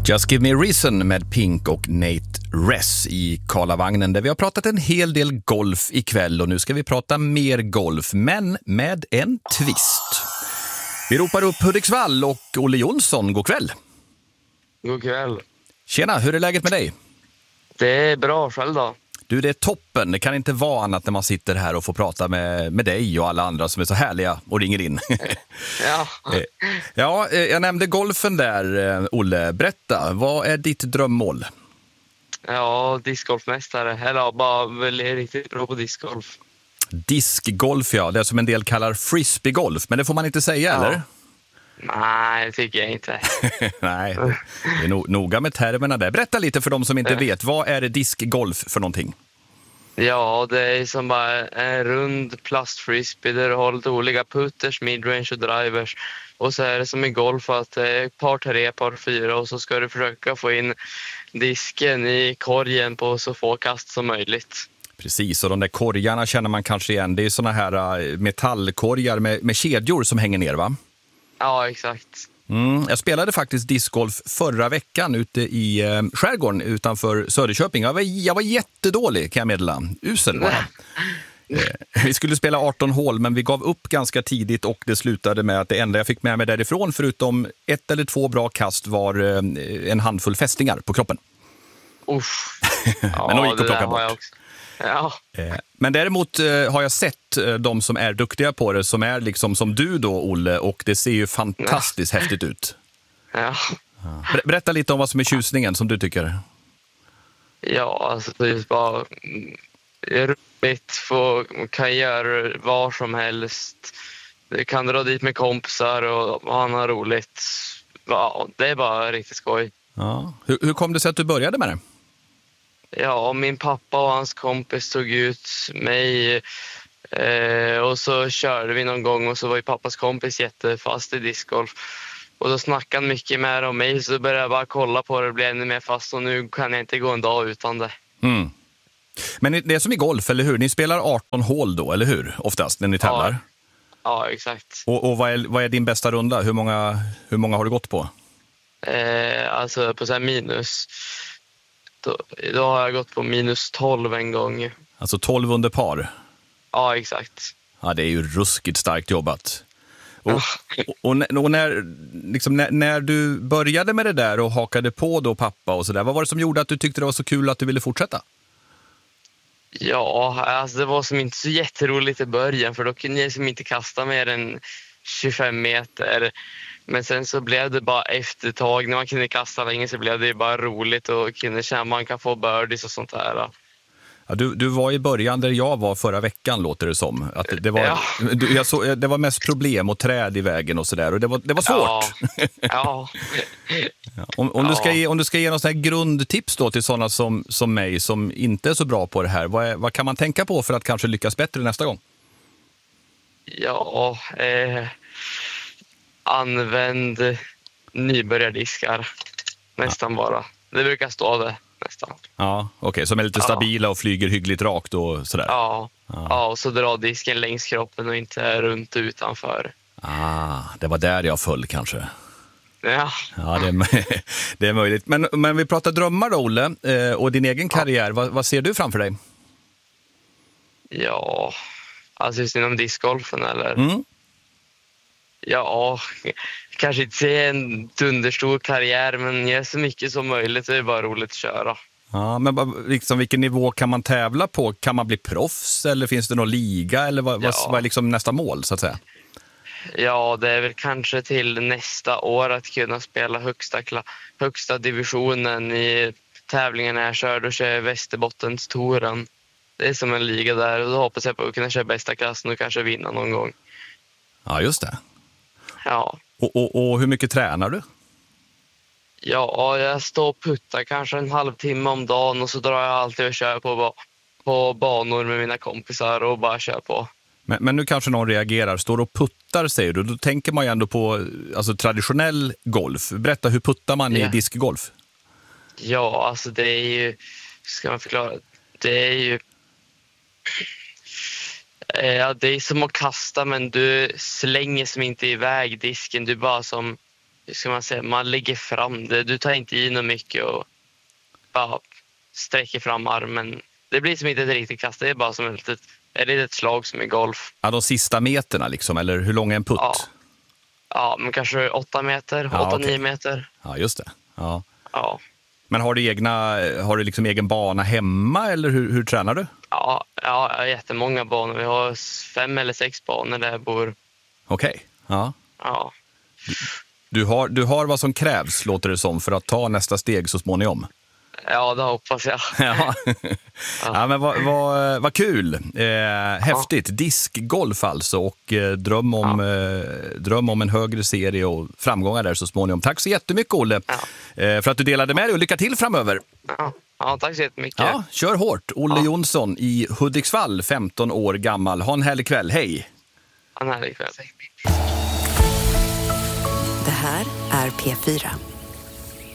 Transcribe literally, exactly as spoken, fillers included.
Just Give Me a Reason med Pink och Nate Ress i Karlavagnen där vi har pratat en hel del golf ikväll och nu ska vi prata mer golf men med en twist. Vi ropar upp Hudiksvall och Olle Jonsson, god kväll. God kväll. Tjena, hur är läget med dig? Det är bra, själv då? Du, det är toppen. Det kan inte vara annat när man sitter här och får prata med, med dig och alla andra som är så härliga och ringer in. Ja. Ja, jag nämnde golfen där, Olle. Berätta, vad är ditt drömmål? Ja, discgolfmästare. Eller bara väl riktigt bra på discgolf. Diskgolf, ja. Det är som en del kallar frisbeegolf. Men det får man inte säga, Ja. eller? Nej, det tycker jag inte. Nej, det är no- noga med termerna där. Berätta lite för de som inte vet. Vad är det diskgolf för någonting? Ja, det är som bara en rund plastfrisbee där du har lite olika putters, midrange och drivers. Och så är det som i golf att det är par tre, par fyra och så ska du försöka få in disken i korgen på så få kast som möjligt. Precis, och de där korgarna känner man kanske igen. Det är såna här metallkorgar med, med kedjor som hänger ner, va? Ja, exakt. Mm, jag spelade faktiskt discgolf förra veckan ute i eh, skärgården utanför Söderköping. Jag var, jag var jättedålig, kan jag meddela. Usel var jag. eh, Vi skulle spela arton hål, men vi gav upp ganska tidigt och det slutade med att det enda jag fick med mig därifrån, förutom ett eller två bra kast, var eh, en handfull fästingar på kroppen. Uff. Ja, men de gick att plocka bort. Ja. Men däremot eh, har jag sett eh, de som är duktiga på det, som är liksom som du då, Olle, och det ser ju fantastiskt ja. häftigt ut. Ja. Ber- berätta lite om vad som är tjusningen som du tycker. Ja, alltså det är bara roligt, få, kan göra var som helst. Du kan dra dit med kompisar och han har roligt. Ja, det är bara riktigt skoj. Ja. Hur, hur kom det sig att du började med det? Ja, min pappa och hans kompis tog ut mig eh, och så körde vi någon gång och så var ju pappas kompis jättefast i discgolf. Och då snackade han mycket mer om mig så började jag bara kolla på det och blev ännu mer fast och nu kan jag inte gå en dag utan det. Mm. Men det är som i golf, eller hur? Ni spelar arton hål då, eller hur? Oftast när ni tävlar. Ja, ja exakt. Och, och vad, är, vad är din bästa runda? Hur många, hur många har du gått på? Eh, alltså på så här minus... Då, då har jag gått på minus tolv en gång. Alltså tolv under par? Ja, exakt. Ja, det är ju ruskigt starkt jobbat. Och, och, och, och när, liksom, när, när du började med det där och hakade på då pappa och sådär, vad var det som gjorde att du tyckte det var så kul att du ville fortsätta? Ja, alltså det var som inte så jätteroligt i början för då kunde jag som inte kasta mer än tjugofem meter. Men sen så blev det bara efter ett tag, när man kunde kasta länge så blev det bara roligt och kunde känna att man kan få birdies och sånt där. Ja, du, du var i början där jag var förra veckan, låter det som. Att det, var, ja. du, jag så, det var mest problem och träd i vägen och sådär och det var, det var svårt. Ja. Ja. Ja. Om, om, ja. Du ska ge, om du ska ge någon sån här grundtips då till sådana som, som mig som inte är så bra på det här, vad, är, vad kan man tänka på för att kanske lyckas bättre nästa gång? Ja, eh... använd nybörjardiskar nästan ja. bara. Det brukar stå det nästan. Ja, okej. Okay. Som är lite stabila ja. och flyger hyggligt rakt och sådär. Ja. Ja. ja, och så dra disken längs kroppen och inte runt utanför. Ah, det var där jag föll kanske. Ja. Ja, det är, det är möjligt. Men, men vi pratar drömmar då, Olle, och din egen karriär. Ja. Vad, vad ser du framför dig? Ja, alltså just inom discgolfen eller... Mm. Ja, kanske inte se en dunderstor karriär men göra så mycket som möjligt. Det är bara roligt att köra. Ja, men liksom, vilken nivå kan man tävla på? Kan man bli proffs eller finns det någon liga? Eller vad, ja. vad är liksom nästa mål så att säga? Ja, det är väl kanske till nästa år att kunna spela högsta, högsta divisionen i tävlingen jag kör. Då kör jag Västerbottenstouren. Det är som en liga där och då hoppas jag på att kunna köra bästa klassen och kanske vinna någon gång. Ja, just det. Ja. Och, och, och hur mycket tränar du? Ja, jag står och puttar kanske en halvtimme om dagen och så drar jag alltid och kör på, på banor med mina kompisar och bara kör på. Men, men nu kanske någon reagerar. Står och puttar, säger du. Då tänker man ju ändå på alltså, traditionell golf. Berätta, hur puttar man ja. i diskgolf? Ja, alltså det är ju... Ska man förklara? Det är ju... Ja, det är som att kasta men du slänger som inte iväg disken. Du bara som hur ska man säga, man lägger fram det. Du tar inte i något mycket och bara sträcker fram armen. Det blir som inte ett riktigt kast, det är bara som ett litet, ett litet slag som i golf. Ja, de sista meterna liksom, eller hur lång är en putt? Ja, ja men kanske åtta meter, ja, åtta, okay. nio meter. Ja, just det. Ja. Ja. Men har du, egna, har du liksom egen bana hemma eller hur, hur tränar du? Ja, ja, jag har jättemånga banor. Vi har fem eller sex banor där jag bor. Okej, okay. Ja. Ja. Du har, du har vad som krävs, låter det som, för att ta nästa steg så småningom. Ja, det hoppas jag. Ja, ja men vad, vad, vad kul. Eh, häftigt. Ja. Diskgolf alltså och eh, dröm, om, ja. eh, dröm om en högre serie och framgångar där så småningom. Tack så jättemycket, Olle, ja. eh, för att du delade med dig och lycka till framöver. Ja, ja tack så jättemycket. Ja, kör hårt. Olle ja. Jonsson i Hudiksvall, femton år gammal. Ha en härlig kväll. Hej! Ha en härlig kväll. Det här är P fyra.